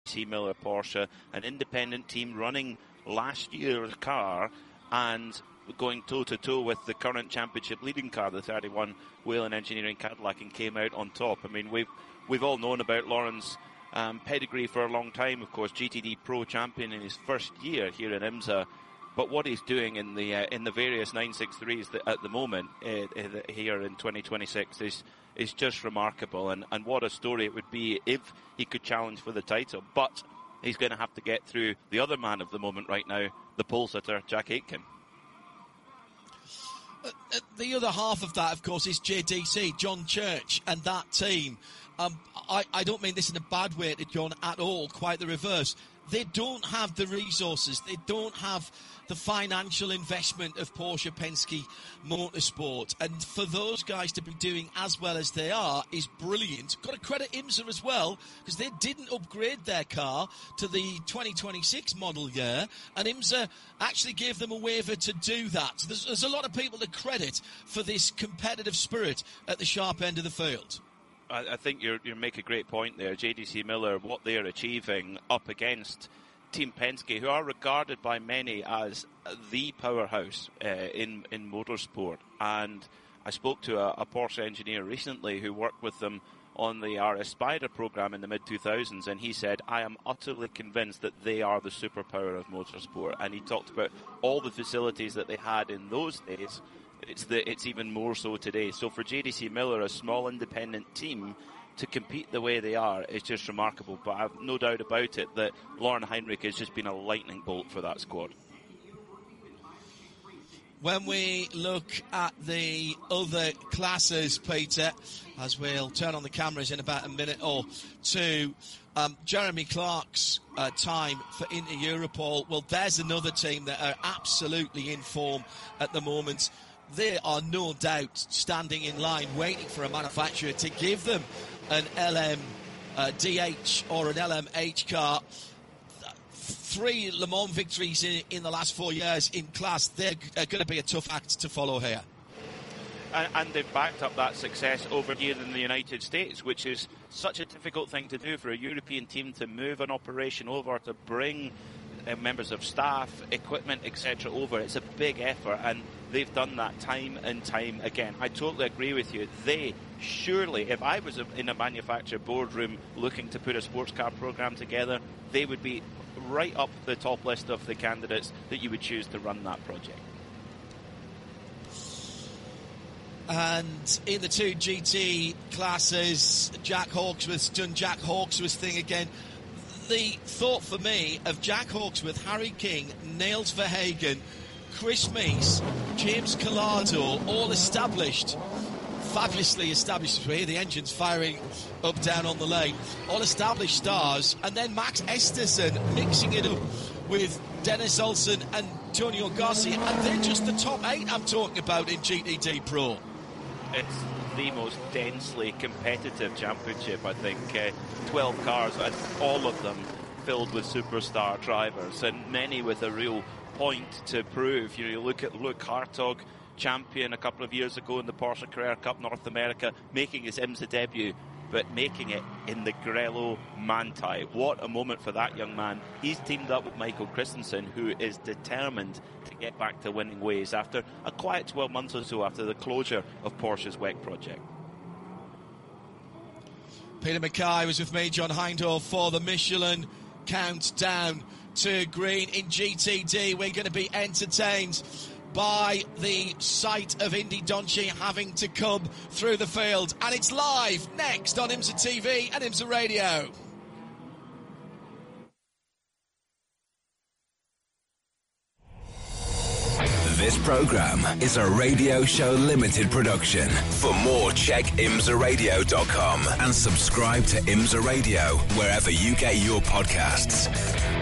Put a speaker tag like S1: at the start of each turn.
S1: JDC Miller Porsche, an independent team running last year's car and going toe-to-toe with the current championship leading car, the 31 Whelen Engineering Cadillac, and came out on top. I mean, we've all known about Lauren's pedigree for a long time, of course, GTD Pro champion in his first year here in IMSA. But what he's doing in the various 963s at the moment here in 2026 is just remarkable. And what a story it would be if he could challenge for the title. But he's going to have to get through the other man of the moment right now, the pole sitter, Jack Aitken.
S2: The other half of that, of course, is JDC, John Church, and that team. I don't mean this in a bad way to John at all, quite the reverse. They don't have the resources. They don't have the financial investment of Porsche Penske Motorsport. And for those guys to be doing as well as they are is brilliant. Got to credit IMSA as well, because they didn't upgrade their car to the 2026 model year, and IMSA actually gave them a waiver to do that. So there's a lot of people to credit for this competitive spirit at the sharp end of the field.
S1: I think you make a great point there. JDC Miller, what they're achieving up against Team Penske, who are regarded by many as the powerhouse in motorsport. And I spoke to a Porsche engineer recently who worked with them on the RS Spider program in the mid-2000s, and he said, I am utterly convinced that they are the superpower of motorsport. And he talked about all the facilities that they had in those days. It's even more so today. So for JDC Miller, a small independent team, to compete the way they are is just remarkable. But I've no doubt about it that Lauren Heinrich has just been a lightning bolt for that squad.
S2: When we look at the other classes, Peter, as we'll turn on the cameras in about a minute or two, Jeremy Clark's time for Inter Europol, well, there's another team that are absolutely in form at the moment. They are no doubt standing in line waiting for a manufacturer to give them an LMDH or an LMH car. 3 Le Mans victories in the last 4 years in class. They're going to be a tough act to follow here.
S1: And they've backed up that success over here in the United States, which is such a difficult thing to do for a European team to move an operation over, to bring members of staff, equipment, etc. over. It's a big effort, and they've done that time and time again. I totally agree with you. They surely, if I was in a manufacturer boardroom looking to put a sports car program together, they would be right up the top list of the candidates that you would choose to run that project.
S2: And in the 2 GT classes, Jack Hawksworth's done Jack Hawksworth's thing again. The thought for me of Jack Hawksworth, Harry King, Niels Verhagen, Chris Meese, James Collado, all established, fabulously established. We hear the engines firing up down on the lane. All established stars, and then Max Esterson mixing it up with Dennis Olsen and Antonio Garcia, and they're just the top 8 I'm talking about in GTD Pro.
S1: It's the most densely competitive championship, I think. 12 cars, and all of them filled with superstar drivers, and many with a real point to prove. You look at Luke Hartog, champion a couple of years ago in the Porsche Carrera Cup North America, making his IMSA debut, but making it in the Grello Manthey. What a moment for that young man. He's teamed up with Michael Christensen, who is determined to get back to winning ways after a quiet 12 months or so after the closure of Porsche's WEC project.
S2: Peter Mackay was with me, John Hindhaugh, for the Michelin Countdown to Green in GTD. We're going to be entertained by the sight of Indy Donchi having to come through the field. And it's live next on IMSA TV and IMSA Radio.
S3: This program is a Radio Show Limited production. For more, check imsaradio.com and subscribe to IMSA Radio wherever you get your podcasts.